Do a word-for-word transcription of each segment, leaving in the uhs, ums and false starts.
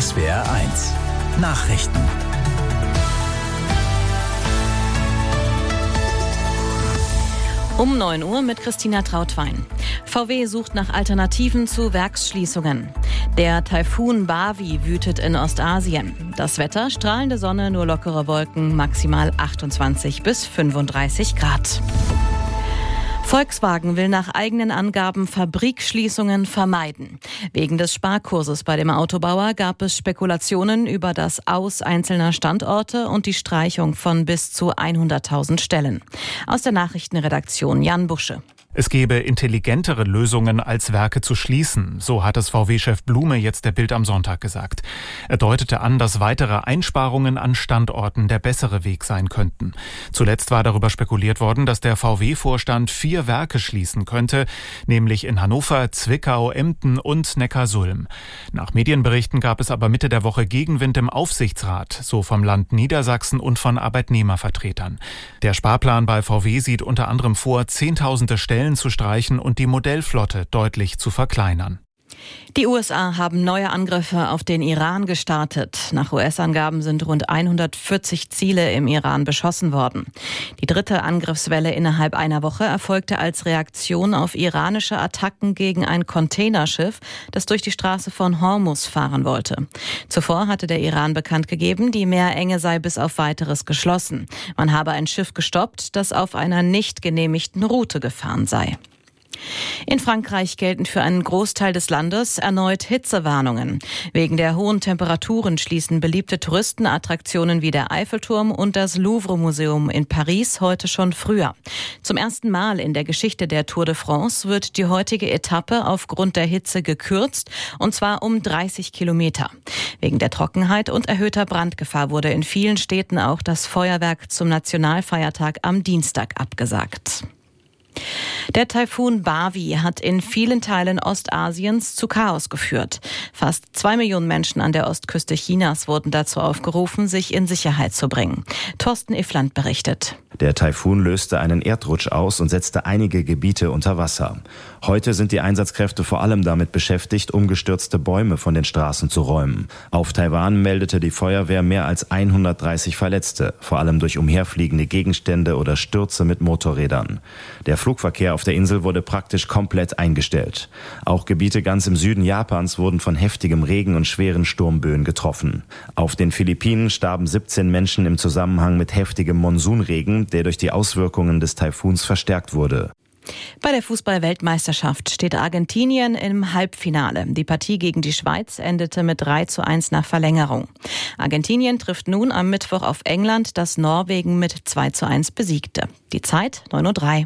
S W R eins Nachrichten. Um neun Uhr mit Christina Trautwein. V W sucht nach Alternativen zu Werksschließungen. Der Taifun Bavi wütet in Ostasien. Das Wetter, strahlende Sonne, nur lockere Wolken, maximal achtundzwanzig bis fünfunddreißig Grad. Volkswagen will nach eigenen Angaben Fabrikschließungen vermeiden. Wegen des Sparkurses bei dem Autobauer gab es Spekulationen über das Aus einzelner Standorte und die Streichung von bis zu hunderttausend Stellen. Aus der Nachrichtenredaktion Jan Busche. Es gebe intelligentere Lösungen, als Werke zu schließen, so hat es V W-Chef Blume jetzt der Bild am Sonntag gesagt. Er deutete an, dass weitere Einsparungen an Standorten der bessere Weg sein könnten. Zuletzt war darüber spekuliert worden, dass der V W-Vorstand vier Werke schließen könnte, nämlich in Hannover, Zwickau, Emden und Neckarsulm. Nach Medienberichten gab es aber Mitte der Woche Gegenwind im Aufsichtsrat, so vom Land Niedersachsen und von Arbeitnehmervertretern. Der Sparplan bei V W sieht unter anderem vor, zehntausende Stellen zu streichen und die Modellflotte deutlich zu verkleinern. Die U S A haben neue Angriffe auf den Iran gestartet. Nach U S-Angaben sind rund hundertvierzig Ziele im Iran beschossen worden. Die dritte Angriffswelle innerhalb einer Woche erfolgte als Reaktion auf iranische Attacken gegen ein Containerschiff, das durch die Straße von Hormuz fahren wollte. Zuvor hatte der Iran bekannt gegeben, die Meerenge sei bis auf Weiteres geschlossen. Man habe ein Schiff gestoppt, das auf einer nicht genehmigten Route gefahren sei. In Frankreich gelten für einen Großteil des Landes erneut Hitzewarnungen. Wegen der hohen Temperaturen schließen beliebte Touristenattraktionen wie der Eiffelturm und das Louvre-Museum in Paris heute schon früher. Zum ersten Mal in der Geschichte der Tour de France wird die heutige Etappe aufgrund der Hitze gekürzt, und zwar um dreißig Kilometer. Wegen der Trockenheit und erhöhter Brandgefahr wurde in vielen Städten auch das Feuerwerk zum Nationalfeiertag am Dienstag abgesagt. Der Taifun Bavi hat in vielen Teilen Ostasiens zu Chaos geführt. Fast zwei Millionen Menschen an der Ostküste Chinas wurden dazu aufgerufen, sich in Sicherheit zu bringen. Thorsten Iffland berichtet. Der Taifun löste einen Erdrutsch aus und setzte einige Gebiete unter Wasser. Heute sind die Einsatzkräfte vor allem damit beschäftigt, umgestürzte Bäume von den Straßen zu räumen. Auf Taiwan meldete die Feuerwehr mehr als hundertdreißig Verletzte, vor allem durch umherfliegende Gegenstände oder Stürze mit Motorrädern. Der Flugverkehr auf der Insel wurde praktisch komplett eingestellt. Auch Gebiete ganz im Süden Japans wurden von heftigem Regen und schweren Sturmböen getroffen. Auf den Philippinen starben siebzehn Menschen im Zusammenhang mit heftigem Monsunregen, der durch die Auswirkungen des Taifuns verstärkt wurde. Bei der Fußball-Weltmeisterschaft steht Argentinien im Halbfinale. Die Partie gegen die Schweiz endete mit drei zu eins nach Verlängerung. Argentinien trifft nun am Mittwoch auf England, das Norwegen mit zwei zu eins besiegte. Die Zeit neun Uhr drei.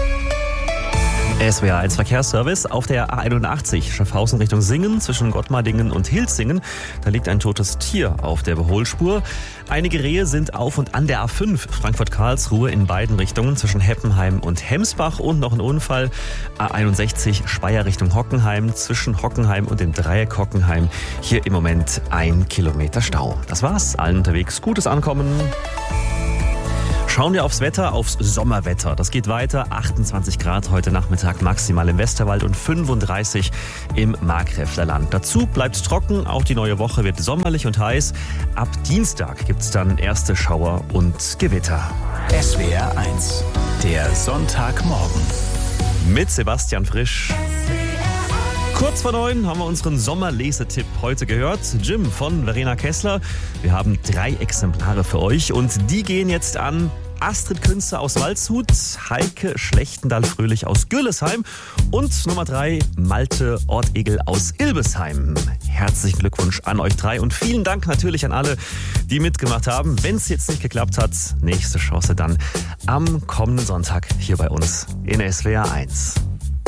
S W R eins Verkehrsservice auf der A einundachtzig, Schaffhausen Richtung Singen, zwischen Gottmardingen und Hilsingen. Da liegt ein totes Tier auf der Überholspur. Einige Rehe sind auf und an der A fünf, Frankfurt-Karlsruhe in beiden Richtungen, zwischen Heppenheim und Hemsbach. Und noch ein Unfall, A einundsechzig, Speyer Richtung Hockenheim, zwischen Hockenheim und dem Dreieck Hockenheim. Hier im Moment ein Kilometer Stau. Das war's, allen unterwegs gutes Ankommen. Schauen wir aufs Wetter, aufs Sommerwetter. Das geht weiter. achtundzwanzig Grad heute Nachmittag maximal im Westerwald und fünfunddreißig im Markgräfler Land. Dazu bleibt es trocken. Auch die neue Woche wird sommerlich und heiß. Ab Dienstag gibt es dann erste Schauer und Gewitter. S W R eins, der Sonntagmorgen. Mit Sebastian Frisch. Kurz vor neun haben wir unseren Sommerlesetipp heute gehört. Jim von Verena Kessler. Wir haben drei Exemplare für euch und die gehen jetzt an Astrid Künze aus Waldshut, Heike Schlechtendahl-Fröhlich aus Gürlesheim und Nummer drei Malte Ortegel aus Ilbesheim. Herzlichen Glückwunsch an euch drei und vielen Dank natürlich an alle, die mitgemacht haben. Wenn es jetzt nicht geklappt hat, nächste Chance dann am kommenden Sonntag hier bei uns in S W R eins.